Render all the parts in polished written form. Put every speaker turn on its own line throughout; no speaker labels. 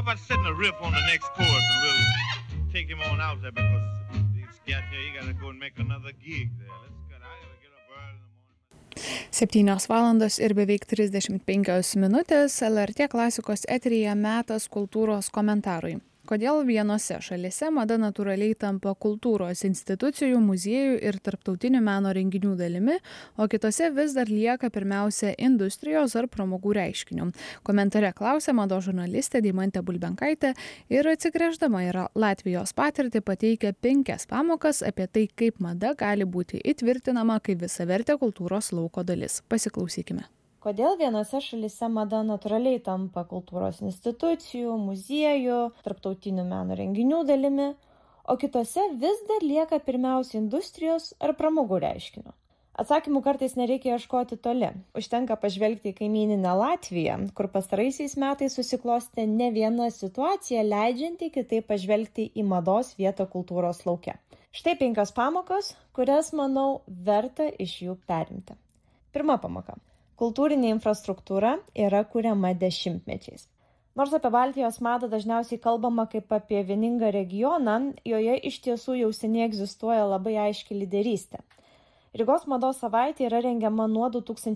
about setting a riff on the next chorus and we'll take him on out there because he's got here. He got to go and make another gig there. Let's go. I got to get up early in the morning.
7 valandos ir beveik 35 minutės LRT klasikos eteryje metas kultūros komentarui. Kodėl vienose šalyse mada natūraliai tampa kultūros institucijų, muziejų ir tarptautinių meno renginių dalimi, o kitose vis dar lieka pirmiausia industrijos ar pramogų reiškiniu. Komentare klausė mados žurnalistė Deimantė Bulbenkaitė ir atsigręždama į Latvijos patirtį pateikia 5 pamokas apie tai, kaip mada gali būti įtvirtinama kaip visavertė kultūros lauko dalis. Pasiklausykime.
Kodėl vienose šalyse mada natūraliai tampa kultūros institucijų, muziejų, tarptautinių meno renginių dalimi, o kitose vis dar lieka pirmiausia industrijos ar pramogų reiškiniu? Atsakymų kartais nereikia ieškoti toli. Užtenka pažvelgti į kaimyninę Latviją, kur pastaraisiais metais susiklostė ne viena situacija, leidžianti kitaip pažvelgti į mados vietą kultūros lauke. Štai 5 pamokos, kurias, manau, verta iš jų perimti. Pirma pamoka. Kultūrinė infrastruktūra yra kuriama dešimtmečiais. Nors apie Baltijos madą dažniausiai kalbama kaip apie vieningą regioną, joje iš tiesų jau seniai egzistuoja labai aiški lyderystė. Rygos mados savaitė yra rengiama nuo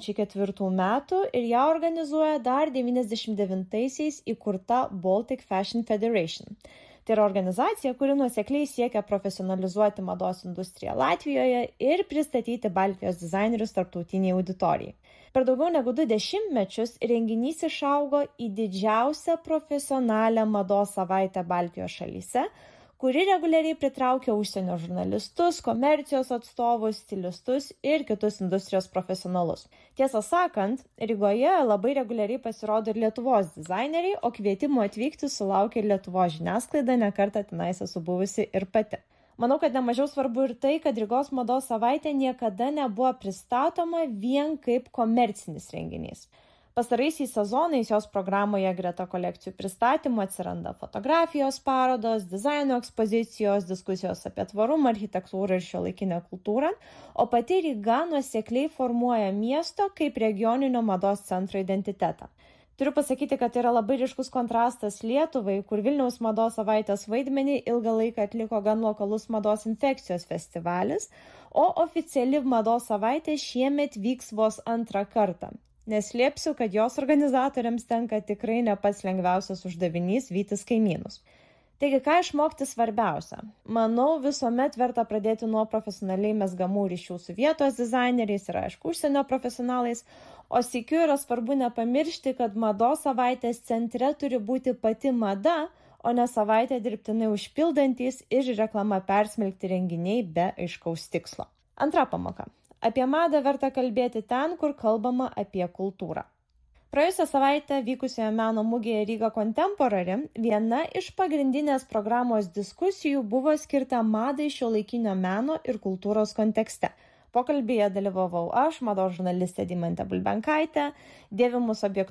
2004 metų ir ją organizuoja dar 99-aisiais įkurta Baltic Fashion Federation. Tai yra organizacija, kuri nuosekliai siekia profesionalizuoti mados industriją Latvijoje ir pristatyti Baltijos dizainerius tarptautiniai auditorijai. Per daugiau negu 2 dešimtmečius renginys išaugo į didžiausią profesionalią mados savaitę Baltijos šalyse, kuri reguliariai pritraukia užsienio žurnalistus, komercijos atstovus, stilistus ir kitus industrijos profesionalus. Tiesą sakant, Rygoje labai reguliariai pasirodo ir Lietuvos dizaineriai, o kvietimų atvykti sulaukia ir Lietuvos žiniasklaida, ne kartą tenais esu buvusi ir pati. Manau, kad nemažiau svarbu ir tai, kad Rygos mados savaitė niekada nebuvo pristatoma vien kaip komercinis renginys. Pastaraisiais sezonais jos programoje greta kolekcijų pristatymų atsiranda fotografijos parodos, dizaino ekspozicijos, diskusijos apie tvarumą, architektūrą ir šiuolaikinę kultūrą, o pati Ryga nuosekliai formuoja miesto kaip regioninio mados centro identitetą. Turiu pasakyti, kad tai yra labai ryškus kontrastas Lietuvai, kur Vilniaus mados savaitės vaidmenį ilgą laiką atliko gan lokalus mados infekcijos festivalis, o oficiali mados savaitė šiemet vyks vos 2 kartą. Neslėpsiu, kad jos organizatoriams tenka tikrai ne pats lengviausias uždavinys vytis kaimynus. Taigi, ką išmokti svarbiausia? Manau, visuomet verta pradėti nuo profesionaliai mezgamų ryšių su vietos dizaineriais ir, aišku, užsienio profesionalais, o sykiu yra svarbu nepamiršti, kad mados savaitės centre turi būti pati mada, o ne savaitę dirbtinai užpildantys ir reklama persmelkti renginiai be aiškaus tikslo. Antra pamoka. Apie madą verta kalbėti ten, kur kalbama apie kultūrą. Praėjusią savaitę vykusioje meno mugėje Riga Contemporary viena iš pagrindinės programos diskusijų buvo skirta madai šiuolaikinio meno ir kultūros kontekste. Pokalbyje dalyvavau aš, mados žurnalistė Deimantė Bulbenkaitė, dėvimus objektus